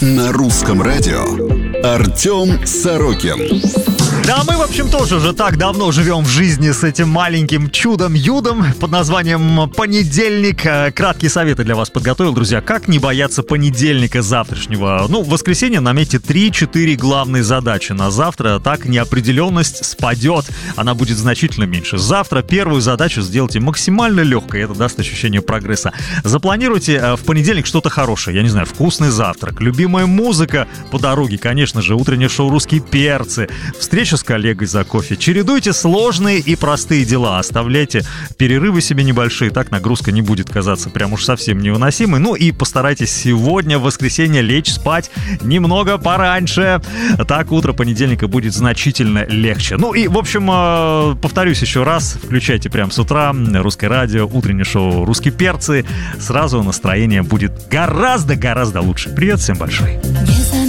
На русском радио Артем Сорокин. Да, мы, в общем, тоже уже так давно живем в жизни с этим маленьким чудом-юдом под названием понедельник. Краткие советы для вас подготовил, друзья. Как не бояться понедельника завтрашнего? В воскресенье наметьте 3-4 главные задачи на завтра. Так неопределенность спадет, она будет значительно меньше. Завтра первую задачу сделайте максимально легкой, это даст ощущение прогресса. Запланируйте в понедельник что-то хорошее, я не знаю, вкусный завтрак, любимая музыка по дороге, конечно же, утреннее шоу «Русские перцы», встреча с коллегой за кофе. Чередуйте сложные и простые дела. Оставляйте перерывы себе небольшие. Так нагрузка не будет казаться прям уж совсем невыносимой. И постарайтесь сегодня, в воскресенье, лечь спать немного пораньше. Так утро понедельника будет значительно легче. И, в общем, повторюсь еще раз. Включайте прямо с утра русское радио, утреннее шоу «Русские перцы». Сразу настроение будет гораздо-гораздо лучше. Привет всем большой.